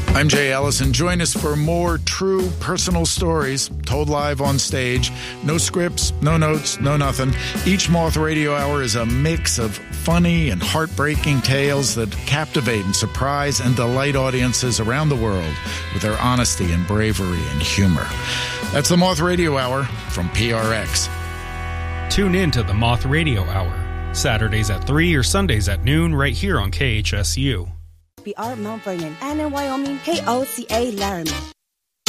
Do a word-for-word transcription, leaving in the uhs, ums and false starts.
I'm Jay Ellison. Join us for more true personal stories told live on stage. No scripts, no notes, no nothing. Each Moth Radio Hour is a mix of funny and heartbreaking tales that captivate and surprise and delight audiences around the world with their honesty and bravery and humor. That's the Moth Radio Hour from P R X. Tune in to the Moth Radio Hour, Saturdays at three or Sundays at noon right here on K H S U. P R Mount Vernon, and in Wyoming, K O C A Laramie.